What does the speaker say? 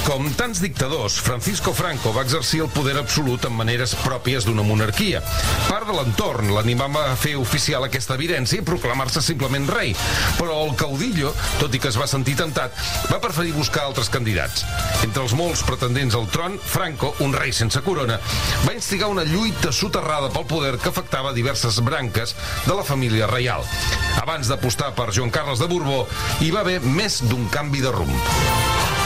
Com tants dictadors, Francisco Franco va exercir el poder absolut en maneres pròpies d'una monarquia. Part de l'entorn l'animava a fer oficial aquesta evidència i proclamar-se simplement rei. Però el caudillo, tot i que es va sentir temptat, va preferir buscar altres candidats. Entre els molts pretendents al tron, Franco, un rei sense corona, va instigar una lluita soterrada pel poder que afectava diverses branques de la família reial. Abans d'apostar per Joan Carles de Borbó, hi va haver més d'un canvi de rumb.